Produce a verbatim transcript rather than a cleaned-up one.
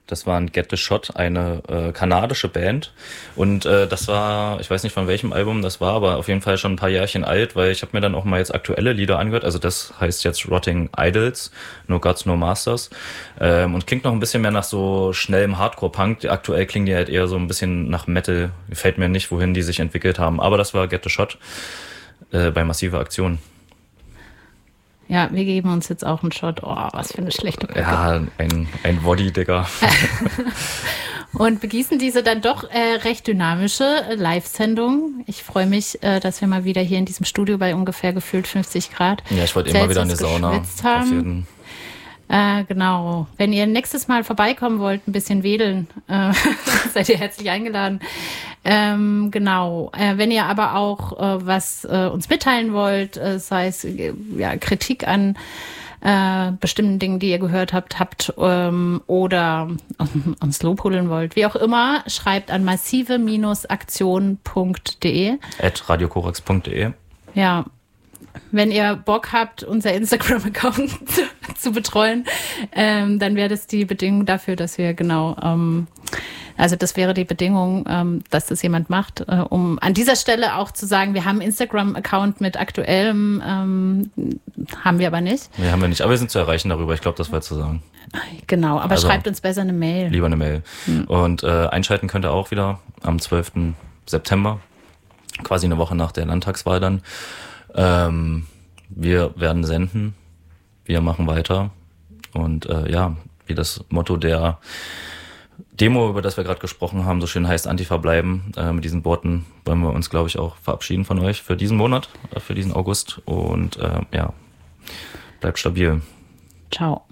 Das waren Get the Shot, eine äh, kanadische Band. Und äh, das war, ich weiß nicht von welchem Album das war, aber auf jeden Fall schon ein paar Jährchen alt, weil ich habe mir dann auch mal jetzt aktuelle Lieder angehört. Also das heißt jetzt Rotting Idols, No Gods, No Masters. Ähm, und klingt noch ein bisschen mehr nach so schnellem Hardcore-Punk. Aktuell klingen die halt eher so ein bisschen nach Metal. Gefällt mir nicht, wohin die sich entwickelt haben. Aber das war Get the Shot äh, bei Massive Aktion. Ja, wir geben uns jetzt auch einen Shot. Oh, was für eine schlechte Brücke. Ja, ein, ein Woddy, Digga. Und begießen diese dann doch äh, recht dynamische Live-Sendung. Ich freue mich, äh, dass wir mal wieder hier in diesem Studio bei ungefähr gefühlt fünfzig Grad Ja, ich wollte immer wieder in die Sauna. Haben. Auf jeden. Äh, genau. Wenn ihr nächstes Mal vorbeikommen wollt, ein bisschen wedeln, äh, seid ihr herzlich eingeladen. Ähm, genau. Äh, wenn ihr aber auch äh, was äh, uns mitteilen wollt, äh, sei es äh, ja, Kritik an äh, bestimmten Dingen, die ihr gehört habt, habt ähm, oder uns Lob holen wollt, wie auch immer, schreibt an massive Aktion punkt de at radiokorax punkt de. Ja. Wenn ihr Bock habt, unser Instagram-Account zu, zu betreuen, ähm, dann wäre das die Bedingung dafür, dass wir genau, ähm, also das wäre die Bedingung, ähm, dass das jemand macht, äh, um an dieser Stelle auch zu sagen, wir haben einen Instagram-Account mit aktuellem, ähm, haben wir aber nicht. Nee, haben wir nicht, aber wir sind zu erreichen darüber, ich glaube, das war zu sagen. Genau, aber also, schreibt uns besser eine Mail. Lieber eine Mail. Hm. Und äh, einschalten könnt ihr auch wieder am zwölften September, quasi eine Woche nach der Landtagswahl dann. Ähm, wir werden senden, wir machen weiter und äh, ja, wie das Motto der Demo, über das wir gerade gesprochen haben, so schön heißt, Antifa bleiben. Äh, mit diesen Worten wollen wir uns, glaube ich, auch verabschieden von euch für diesen Monat, äh, für diesen August und äh, ja, bleibt stabil. Ciao.